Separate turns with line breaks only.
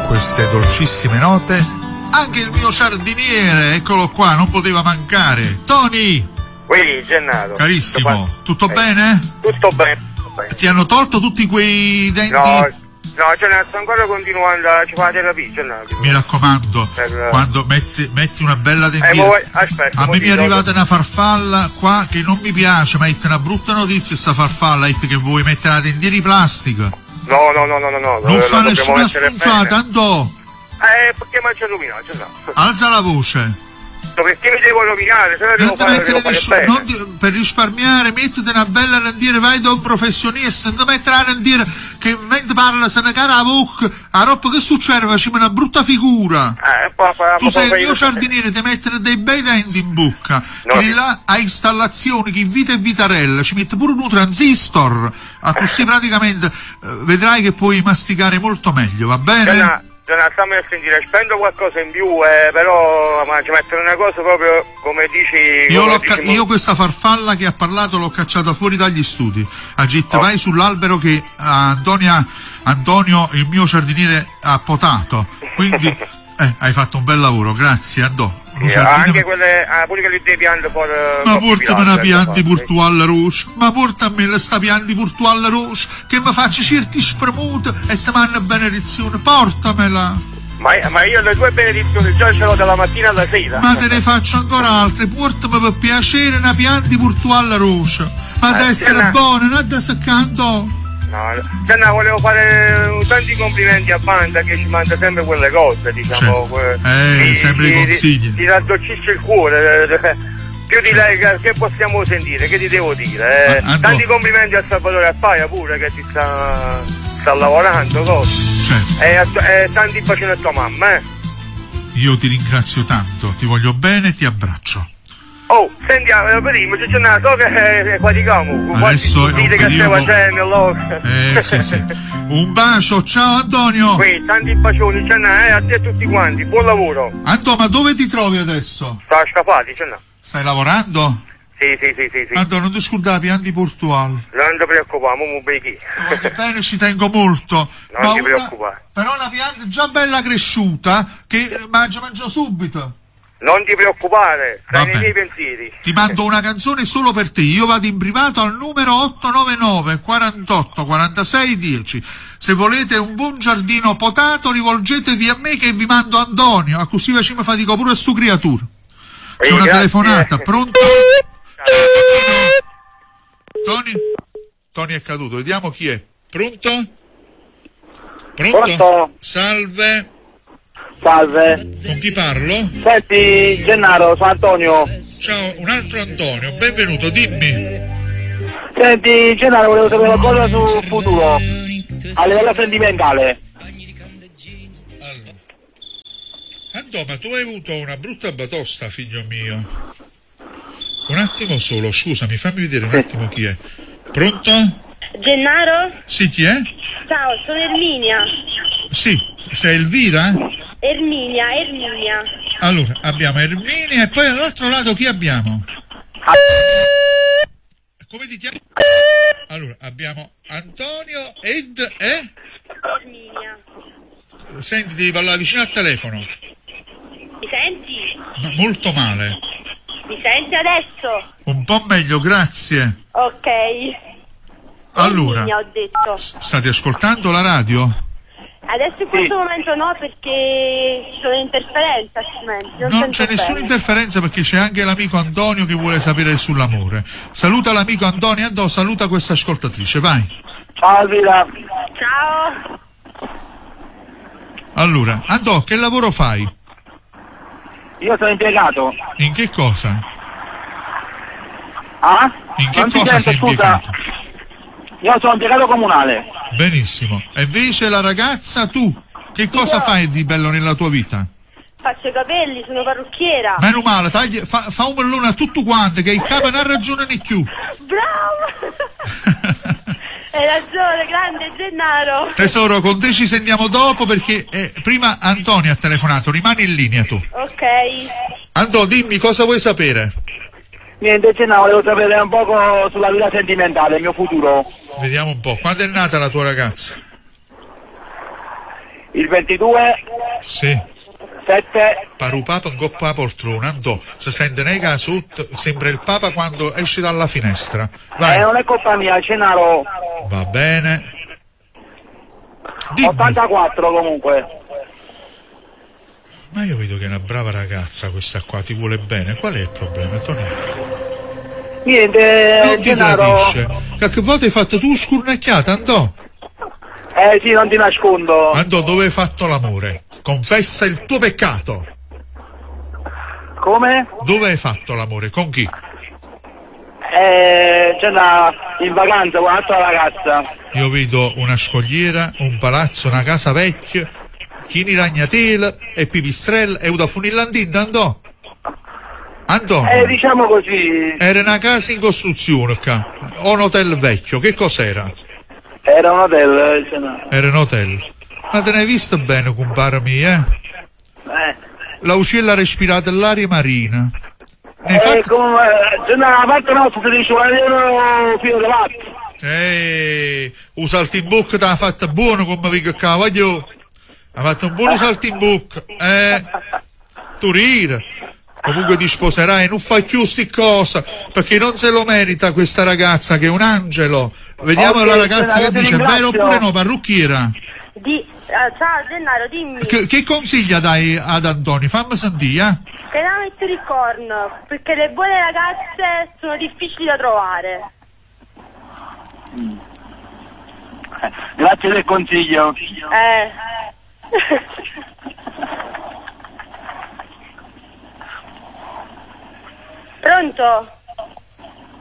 queste dolcissime note anche il mio giardiniere, eccolo qua, non poteva mancare. Tony!
Oui, Gennaro.
Carissimo, tutto bene?
Tutto bene.
Ti hanno tolto tutti quei denti?
No, Gennaro, sto ancora continuando a fare la terapia, Gennaro.
Mi raccomando, quando metti una bella dentiera.
Aspetta,
a me mi è arrivata una farfalla qua che non mi piace, ma è una brutta notizia sta farfalla, che vuoi mettere la dentiera di plastica.
No.
Non fa nessuna stronzata, andò.
Perché mi c'è rovinato, Gennaro.
Alza la voce.
Perché mi devo rovinare, se no devo fare bene.
Per risparmiare, mettiti una bella rendiera, vai da un professionista, non mettere la rendiera che mentre parla se ne cara la bocca, a roba che succede, facciamo una brutta figura. Tu sei il mio giardiniere, ti mettere dei bei denti in bocca, che là ha installazioni che vita e vitarella, ci mette pure un transistor, così praticamente vedrai che puoi masticare molto meglio, va bene?
Stammi a sentire, spendo qualcosa in più, però ci mettono una cosa proprio come dici.
Io questa farfalla che ha parlato l'ho cacciata fuori dagli studi. Vai sull'albero che Antonio, il mio giardiniere, ha potato. Quindi hai fatto un bel lavoro, grazie, Andò.
Anche quelle, pure che le piante fuori.
Ma portami una pianta portuale rosa, ma portami questa pianta portuale rosa, che mi faccia certi spremuti e ti manda benedizione, portamela.
Ma io le tue benedizioni già ce l'ho dalla mattina alla sera.
Ma te ne faccio ancora altre, portami per piacere una pianta portuale rosa, ma ad essere buona, non da seccando.
No, volevo fare tanti complimenti a Banda che ci manda sempre quelle cose, diciamo.
Sempre i consigli.
Ti raddolcisce il cuore. Più di lei che possiamo sentire, che ti devo dire? Tanti complimenti a Salvatore Appaia pure che ti sta lavorando,
certo.
E tanti bacioni a tua mamma,
Io ti ringrazio tanto, ti voglio bene, ti abbraccio.
Oh, senti, vediamo, c'è una so che fatichiamo.
Adesso è un periodo... sì. Un bacio, ciao Antonio.
Tanti bacioni, a te e tutti quanti, buon lavoro.
Antonio, ma dove ti trovi adesso?
Sta scappati,
Stai lavorando?
Sì.
Antonio, non ti scordare la pianta portuale.
Non ti preoccupare, mo beghi.
Va bene, ci tengo molto.
Non ti preoccupare.
Però una pianta già bella cresciuta, che mangia subito.
Non ti preoccupare, stai nei miei pensieri.
Ti mando una canzone solo per te. Io vado in privato al numero 899 48 46 10. Se volete un buon giardino potato, rivolgetevi a me che vi mando Antonio. A così facciamo fatico pure a stu creatura. C'è una telefonata, pronto? Tony è caduto, vediamo chi è. Pronto?
Pronto?
Salve.
Con
chi parlo?
Senti, Gennaro, sono Antonio.
Ciao, un altro Antonio, benvenuto, dimmi.
Senti, Gennaro, volevo sapere qualcosa sul futuro, a livello sentimentale.
Allora, ma tu hai avuto una brutta batosta, figlio mio. Un attimo solo, scusami, fammi vedere un attimo chi è. Pronto?
Gennaro?
Sì, chi è?
Ciao, sono Erminia.
Sì, sei Elvira?
Erminia.
Allora, abbiamo Erminia e poi all'altro lato chi abbiamo? Come ti chiami? Allora, abbiamo Antonio ed
Erminia.
Senti, devi parlare vicino al telefono.
Mi senti?
No, molto male.
Mi senti adesso?
Un po' meglio, grazie.
Ok.
Allora,
Erminia, ho detto.
State ascoltando la radio?
Adesso in questo momento no, perché sono in interferenza,
non c'è nessuna interferenza, perché c'è anche l'amico Antonio che vuole sapere sull'amore. Saluta l'amico Antonio, saluta questa ascoltatrice, vai.
Ciao Elvira.
Ciao.
Allora, Andò, che lavoro fai?
Io sono impiegato.
In che cosa? In che
non
cosa sei impiegato?
Io sono impiegato comunale.
Benissimo. E invece la ragazza, tu, che cosa fai di bello nella tua vita?
Faccio i capelli, sono parrucchiera.
Meno male, fa un mellone a tutto quanto, che il capo non ha ragione né più.
Bravo! Hai ragione, grande Gennaro.
Tesoro, con te ci sentiamo dopo, perché prima Antonio ha telefonato, rimani in linea tu.
Ok.
Antonio, dimmi cosa vuoi sapere.
Niente, Gennaro, volevo sapere un poco sulla vita sentimentale, il mio futuro.
Vediamo un po', quando è nata la tua ragazza?
Il 22?
Sì.
7?
Paru Papa in coppa a poltrona, andò, si sente nega sotto, sembra il Papa quando esce dalla finestra. Vai.
Non è colpa mia, Cenaro.
Va bene. Dimmi.
84 comunque.
Ma io vedo che è una brava ragazza questa qua, ti vuole bene. Qual è il problema, Tony?
Niente,
non ti tradisce. Qualche volta hai fatto tu scurnacchiata, andò?
Sì, non ti nascondo.
Andò, dove hai fatto l'amore? Confessa il tuo peccato.
Come?
Dove hai fatto l'amore? Con chi?
In vacanza con un'altra ragazza.
Io vedo una scogliera, un palazzo, una casa vecchia, chini ragnatela e pipistrella e una funillandina, andò? Andò?
Diciamo così.
Era una casa in costruzione qua, o un hotel vecchio, che cos'era?
Era un hotel.
Era un hotel. Ma te ne hai visto bene, compare mio, La uccella ha respirato l'aria marina.
Come la parte nostra si dice un filo di latte.
Un saltimbocca ti ha fatto buono come vi cavaglio. Ha fatto un buono saltimbocca. Tu rire. Comunque ti sposerai, non fai più sti cosa, perché non se lo merita questa ragazza che è un angelo. Vediamo la ragazza che dice vero oppure no, parrucchiera.
Ciao Gennaro, dimmi.
Che consiglia dai ad Antonio? Fammi sentire,
Che la metti il corno, perché le buone ragazze sono difficili da trovare.
Grazie del consiglio.
Pronto?